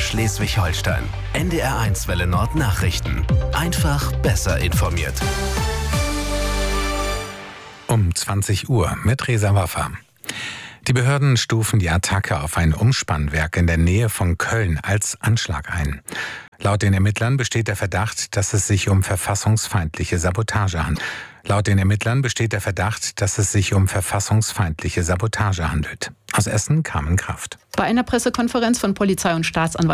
Schleswig-Holstein. NDR1 Welle Nord Nachrichten. Einfach besser informiert. Um 20 Uhr mit Reza Waffa. Die Behörden stufen die Attacke auf ein Umspannwerk in der Nähe von Köln als Anschlag ein. Laut den Ermittlern besteht der Verdacht, dass es sich um verfassungsfeindliche Sabotage handelt. Aus Essen kam in Kraft. Bei einer Pressekonferenz von Polizei und Staatsanwaltschaft